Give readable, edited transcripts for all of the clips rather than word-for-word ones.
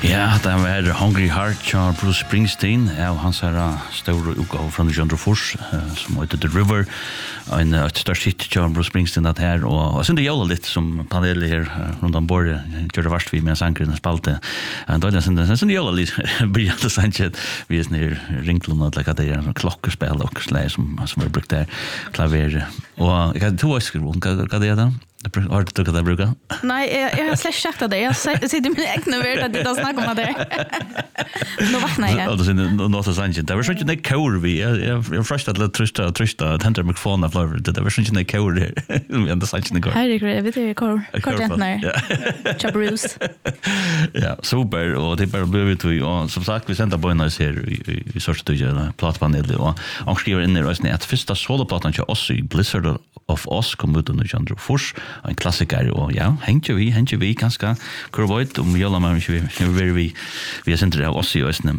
Ja, det var Hungry Heart av Bruce Springsteen, og hans store utgave fra John Fors, som heter The River, en størst hit av Bruce Springsteen at her, og jeg synes det gjør litt som panelet her rundt om bordet, gjør det verst vi med sankeren spalte. Jeg synes det gjør litt briljant sannsett, vi er rinklene og det er klokkespill og slag som er brukt der, klaver, og jeg kan to øysker, hva det da? Har du det bruker? Nej, jag har släkt sagt det. Jag sitter med egna värld att det snackar om det. Nu vaknar jag. Ja, det är något så sant. Det var så inte det kör vi. Jag förstår att trista tänder mikrofonen flavor. Det var så inte det kör det. Vi ändå sant det går. Herregud, jag vet det kör. Kortentnar. Chabrus. Ja, super och det bara blev vi och som sagt vi sända boynas här i sorts tydliga plattpanel och skriver in det att första soloplattan till oss i Blizzard of Oz kom ut under John Fors, en klassiker och ja, hänger vi ganska kurvoit om jävla man vi är inte det oss i ösnen.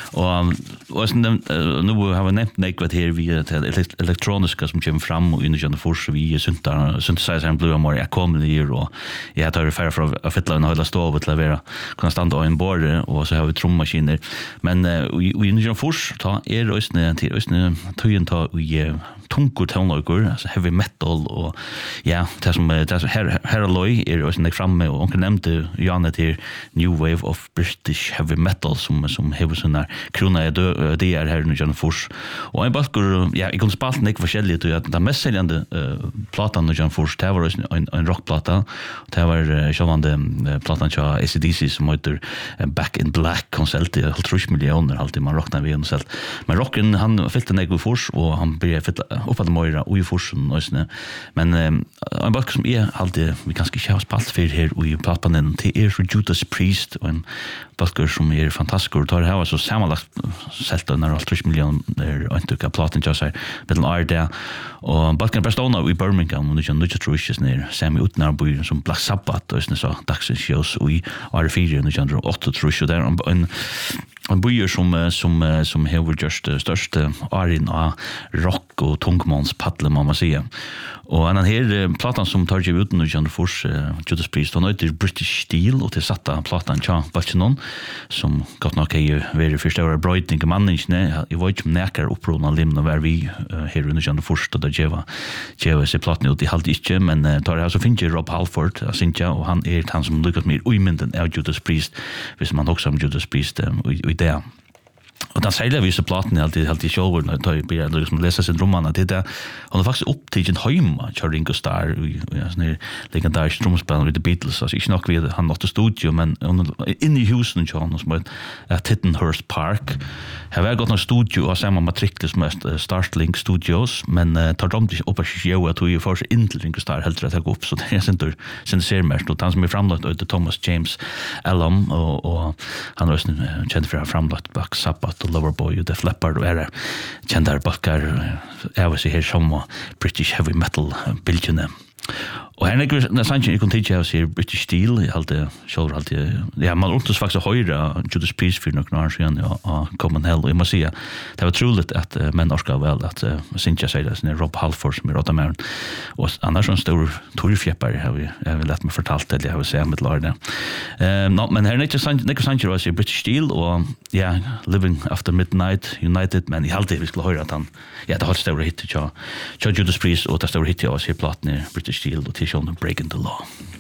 Och nu har vi nämnt något här vi till elektroniska som kommer fram och under John Fors vi synthesizer blue more jag kommer det och jag tar det för att fylla en hela stov till att vara konstant och en bord och så har vi trummaskiner men vi under John Fors ta ösnen till ösnen tojen ta vi tungur tonlager, alltså heavy metal och ja, det som här Alloy är också när framme och onkel nämnde Janet här New Wave of British Heavy Metal som har såna krona det är här nu John Fors och en basker ja, jag kunde spela något forskjelligt att den mest säljande plattan nu John Fors det var en rockplatta det var självande plattan till AC/DC som heter Back in Black konsult det har 3 miljoner alltid man rocknar vi konsult men rocken han fyllde något Fors och han blev upp att möra och i forsen och såna men en bok som är alltid vi kanske inte har spalt för här i plattpannen till Judas Priest och en bok som är fantastisk och tar det här så sammanlagt sätta när 3 miljoner inte platten just här med en där och boken består i Birmingham och det är ju tror jag ner Sammy Utnarby som Black Sabbath och så dagsens shows och i R4 och John 8 tror jag där en bojer som har just största arin av rock och tungmans paddle man säga. Och en här plattan som tar ju ut nu John Fors Judas Priest och det är British Steel och det satta plattan tja Balchinon som gott nog är ju väldigt första året brightening management i vad som näkar upprona limna var vi här under John Fors då Jeva så plattan ut i halt inte men tar det så finns ju Rob Halford Cynthia och han är han som lyckas med uimenden av Judas Priest hvis man också om Judas Priest och det och den säger vi så platten alltid shower när tar ju liksom läsa sin roman det hon har faktiskt upp till en hemma Ringo Starr och sån legendarisk trumspelare med The Beatles alltså inte nog vid han något studio men in i husen John som at Tittenhurst Park har väl gått någon studio och samma matriklis med Startling Studios men tar de upp att showa att ju för in till Ringo Starr helt rätt att gå upp så det är sen ser mest och han som är framlagt av Thomas James Allen och han har känt för framlagt Black Sabbath och Loverboy och Def Leppard och är kända backar jag vill se här som British heavy metal bildjene. Och här när Sanchez i kontinuer ser British Steel i allt shoulder allt ja man åt faktiskt höra Judas Priest för några år sedan ja Common Hell och jag måste säga det var troligt att män orskar väl att Cynthia säger det när Rob Halford som är rotamär och annars en stor torrfjäppar jag vill lätt mig fortalt det jag vill säga med Lord men här Nick Sanchez var i British Steel och ja Living After Midnight United men i allt vi skulle höra att han ja det har stor hit till Judas Priest och det stor hit till oss i plattan British Steel och till Breaking the Law.